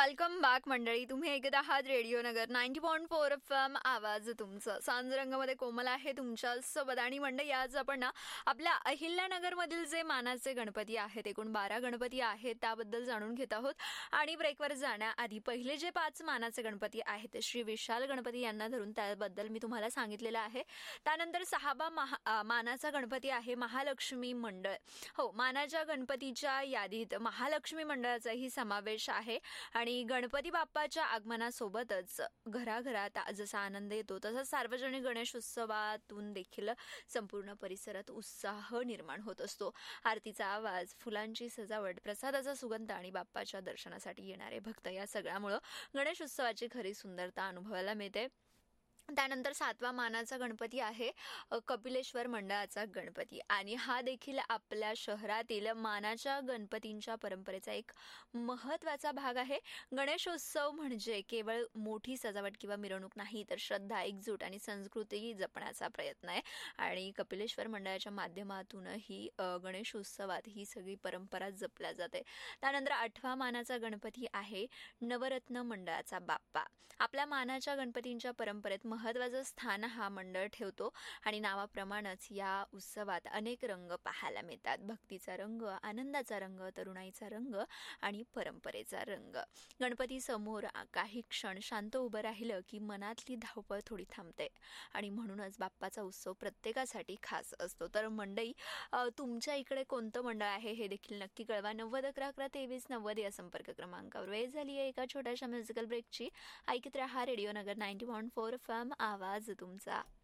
Welcome back मंडळी. तुम्ही ऐकत आहात रेडिओ नगर 90.4 FM. आवाज तुमचं. सांजरंगामध्ये कोमल आहे तुमच्या सोबत. आणि मंडळी, आज आपण ना आपल्या अहिल्यानगरमधील जे मानाचे गणपती आहेत, एकूण 12 गणपती आहेत, त्याबद्दल जाणून घेत आहोत. आणि ब्रेकवर जाण्याआधी पहिले जे 5 मानाचे गणपती आहेत ते श्री विशाल गणपती यांना धरून, त्याबद्दल मी तुम्हाला सांगितलेलं आहे. त्यानंतर 6वा मानाचा गणपती आहे महालक्ष्मी मंडळ. हो, मानाच्या गणपतीच्या यादीत महालक्ष्मी मंडळाचाही समावेश आहे. आणि गणपती बाप्पाच्या आगमनासोबतच घराघरात जसा आनंद येतो तसा सार्वजनिक गणेश उत्सवातून देखील संपूर्ण परिसरात उत्साह निर्माण होत असतो. आरतीचा आवाज, फुलांची सजावट, प्रसादाचा सुगंध आणि बाप्पाच्या दर्शनासाठी येणारे भक्त, या सगळ्यामुळं गणेश उत्सवाची खरी सुंदरता अनुभवायला मिळते. त्यानंतर 7वा मानाचा गणपती आहे कपिलेश्वर मंडळाचा गणपती. आणि हा देखील आपल्या शहरातील मानाच्या गणपतींच्या परंपरेचा एक महत्त्वाचा भाग आहे. गणेशोत्सव म्हणजे केवळ मोठी सजावट किंवा मिरवणूक नाही, तर श्रद्धा, एकजूट आणि संस्कृती जपण्याचा प्रयत्न आहे. आणि कपिलेश्वर मंडळाच्या माध्यमातूनही गणेशोत्सवात ही सगळी परंपरा जपल्या जाते. त्यानंतर 8वा मानाचा गणपती आहे नवरत्न मंडळाचा बाप्पा. आपल्या मानाच्या गणपतींच्या परंपरेत महत्त्वाचं स्थान हा मंडळ ठेवतो. आणि नावाप्रमाणेच या उत्सवात अनेक रंग पाहायला मिळतात. भक्तीचा रंग, आनंदाचा रंग, तरुणाईचा रंग आणि परंपरेचा रंग. गणपती समोर काही क्षण शांत उभं राहिलं की मनातली धावपळ थोडी थांबते. आणि म्हणूनच बाप्पाचा उत्सव प्रत्येकासाठी खास असतो. तर मंडळी, तुमच्या इकडे कोणतं मंडळ आहे हे देखील नक्की कळवा. 90112390 या संपर्क क्रमांकावर. वेळ झाली आहे एका छोट्याशा म्युझिकल ब्रेकची. ऐकत रहा रेडिओ नगर 90.4 FM. आवाज तुमचा.